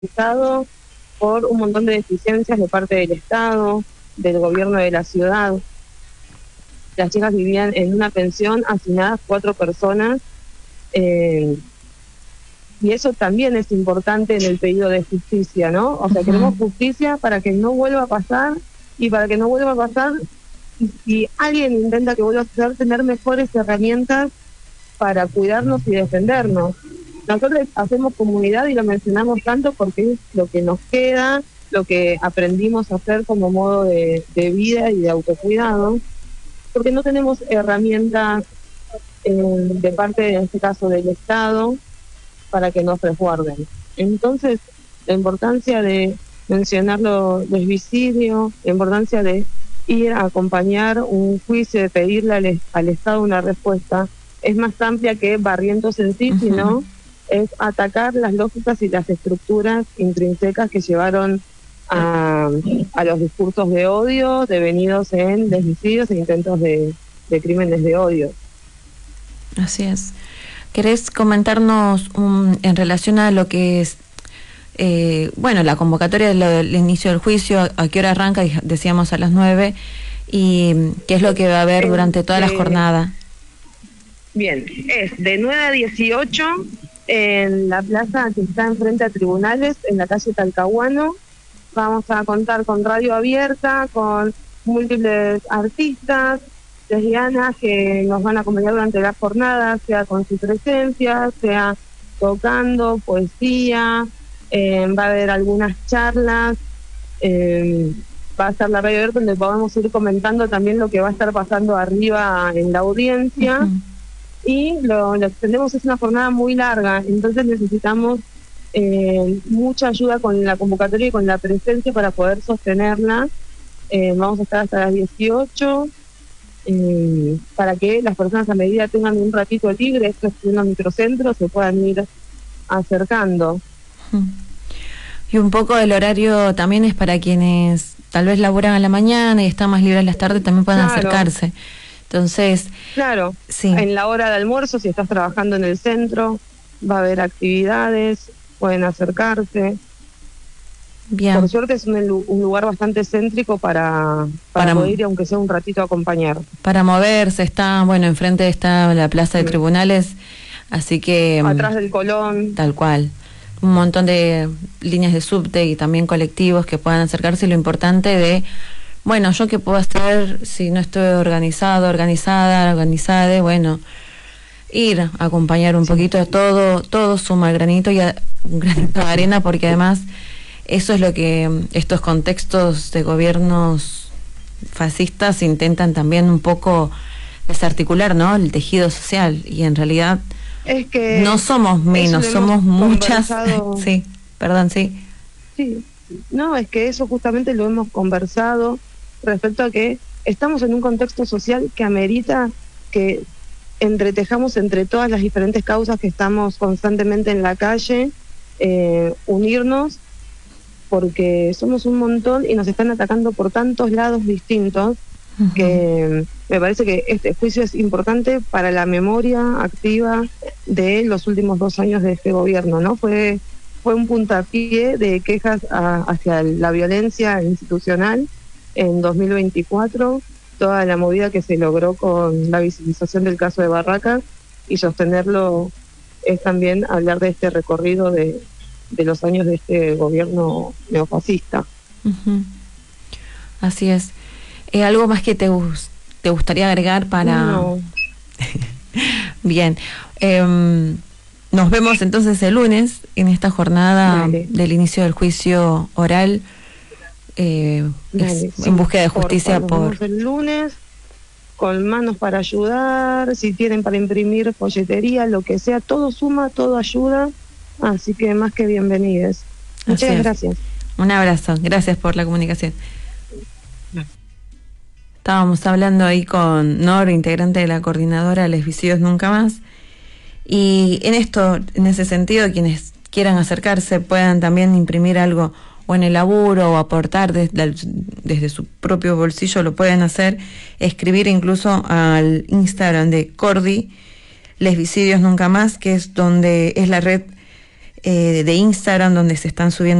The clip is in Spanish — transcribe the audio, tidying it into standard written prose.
caracterizado por un montón de deficiencias de parte del Estado, del gobierno de la ciudad. Las chicas vivían en una pensión, hacinadas 4 personas, eh, y eso también es importante en el pedido de justicia, ¿no? O sea, queremos justicia para que no vuelva a pasar, y para que no vuelva a pasar, y si alguien intenta que vuelva a pasar, tener mejores herramientas para cuidarnos y defendernos. Nosotros hacemos comunidad y lo mencionamos tanto porque es lo que nos queda, lo que aprendimos a hacer como modo de vida y de autocuidado, porque no tenemos herramientas de parte, en este caso, del Estado para que nos resguarden. Entonces, la importancia de mencionar los suicidios, la importancia de ir a acompañar un juicio, de pedirle al Estado una respuesta, es más amplia que Barrientos en sí, sino es atacar las lógicas y las estructuras intrínsecas que llevaron a los discursos de odio devenidos en suicidios e intentos de crímenes de odio. Así es. ¿Querés comentarnos en relación a lo que es, la convocatoria del inicio del juicio? ¿A qué hora arranca? Decíamos a las 9. ¿Y qué es lo que va a haber durante toda la jornada? Bien, es de 9 a 18 en la plaza que está enfrente a tribunales, en la calle Talcahuano. Vamos a contar con radio abierta, con múltiples artistas, lesbianas que nos van a acompañar durante la jornada, sea con su presencia, sea tocando poesía, va a haber algunas charlas, va a estar la radio abierta donde podemos ir comentando también lo que va a estar pasando arriba en la audiencia. Y lo que tenemos es una jornada muy larga, entonces necesitamos mucha ayuda con la convocatoria y con la presencia para poder sostenerla. Vamos a estar hasta las 18, para que las personas, a medida tengan un ratito libre, estos en los microcentros, se puedan ir acercando. Y un poco el horario también es para quienes tal vez laburan a la mañana y están más libres a las tardes, también puedan acercarse. Entonces, claro, sí. En la hora de almuerzo, si estás trabajando en el centro, va a haber actividades, pueden acercarse. Bien. Por suerte es un lugar bastante céntrico para poder ir, aunque sea un ratito, a acompañar. Para moverse, está, enfrente está la plaza de tribunales, así que... Atrás del Colón. Tal cual. Un montón de líneas de subte y también colectivos que puedan acercarse. Lo importante de, ¿yo qué puedo hacer si no estoy organizada, ir a acompañar un poquito, todo suma el granito, un granito de arena, porque además eso es lo que estos contextos de gobiernos fascistas intentan también un poco desarticular, ¿no? El tejido social, y en realidad es que no somos menos, somos muchas. Sí, perdón, sí. Sí, no, es que eso justamente lo hemos conversado respecto a que estamos en un contexto social que amerita que entretejamos entre todas las diferentes causas que estamos constantemente en la calle, unirnos, porque somos un montón y nos están atacando por tantos lados distintos, que me parece que este juicio es importante para la memoria activa de los últimos 2 años de este gobierno, ¿no? Fue un puntapié de quejas hacia la violencia institucional en 2024, toda la movida que se logró con la visibilización del caso de Barracas, y sostenerlo es también hablar de este recorrido de los años de este gobierno neofascista. Así es. ¿Algo más que te gustaría agregar para...? No. Bien. Nos vemos entonces el lunes en esta jornada del inicio del juicio oral, en búsqueda de justicia. Nos vemos el lunes con manos para ayudar, si tienen para imprimir folletería, lo que sea, todo suma, todo ayuda, así que más que bienvenidos. Muchas gracias. Un abrazo, gracias por la comunicación. Estábamos hablando ahí con Nor, integrante de la coordinadora Les Suicidios Nunca Más, y en ese sentido, quienes quieran acercarse puedan también imprimir algo o en el laburo o aportar desde su propio bolsillo, lo pueden hacer, escribir incluso al Instagram de Cordi, Les Suicidios Nunca Más, que es donde es la red de Instagram donde se están subiendo